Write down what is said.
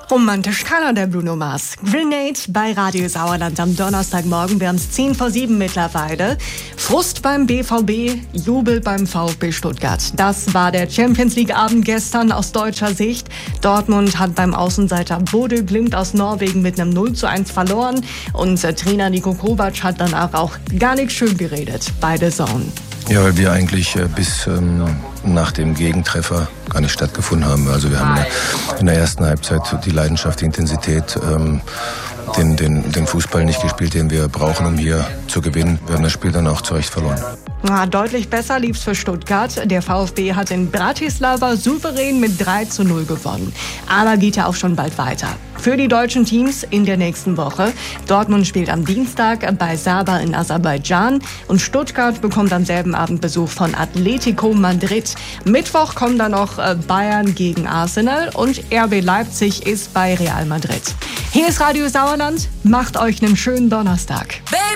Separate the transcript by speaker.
Speaker 1: Romantisch kann er, der Bruno Mars. Grenade bei Radio Sauerland am Donnerstagmorgen. Wir haben es 6:10 mittlerweile. Frust beim BVB, Jubel beim VfB Stuttgart. Das war der Champions-League-Abend gestern aus deutscher Sicht. Dortmund hat beim Außenseiter Bodø Glimt aus Norwegen mit einem 0:1 verloren. Und Trainer Niko Kovac hat danach auch gar nichts schön geredet bei The Zone.
Speaker 2: Ja, weil wir eigentlich bis nach dem Gegentreffer gar nicht stattgefunden haben. Also wir haben in der ersten Halbzeit die Leidenschaft, die Intensität, den Fußball nicht gespielt, den wir brauchen, um hier zu gewinnen. Wir haben das Spiel dann auch zu Recht verloren.
Speaker 1: Ja, deutlich besser lief's für Stuttgart. Der VfB hat in Bratislava souverän mit 3:0 gewonnen. Aber geht ja auch schon bald weiter. Für die deutschen Teams in der nächsten Woche. Dortmund spielt am Dienstag bei Sabah in Aserbaidschan und Stuttgart bekommt am selben Abend Besuch von Atletico Madrid. Mittwoch kommen dann noch Bayern gegen Arsenal und RB Leipzig ist bei Real Madrid. Hier ist Radio Sauerland. Macht euch einen schönen Donnerstag.
Speaker 3: Baby.